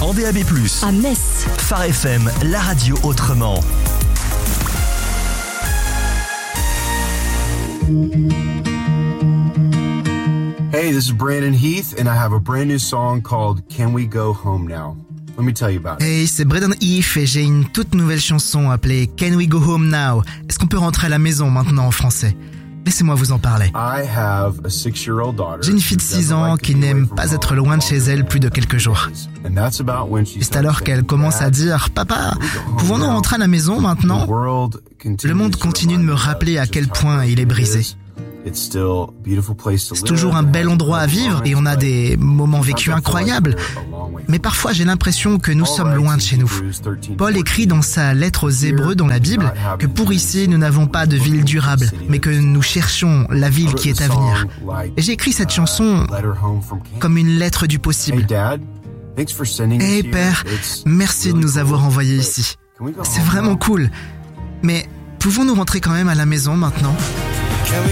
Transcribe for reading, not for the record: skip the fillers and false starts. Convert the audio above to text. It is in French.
en DAB+. À Metz. Phare FM, la radio autrement. Hey, this is Brandon Heath, and I have a brand new song called Can We Go Home Now? Let me tell you about it. Hey, c'est Brandon Heath et j'ai une toute nouvelle chanson appelée Can We Go Home Now? Est-ce qu'on peut rentrer à la maison maintenant en français? Laissez-moi vous en parler. J'ai une fille de 6 ans qui n'aime pas être loin de chez elle plus de quelques jours. Et c'est alors qu'elle commence à dire « Papa, pouvons-nous rentrer à la maison maintenant ?» Le monde continue de me rappeler à quel point il est brisé. C'est toujours un bel endroit à vivre et on a des moments vécus incroyables. Mais parfois j'ai l'impression que nous sommes loin de chez nous. Paul écrit dans sa lettre aux Hébreux dans la Bible que pour ici nous n'avons pas de ville durable, mais que nous cherchons la ville qui est à venir. Et j'ai écrit cette chanson comme une lettre du possible. Hey Père, merci de nous avoir envoyés ici. C'est vraiment cool. Mais pouvons-nous rentrer quand même à la maison maintenant ?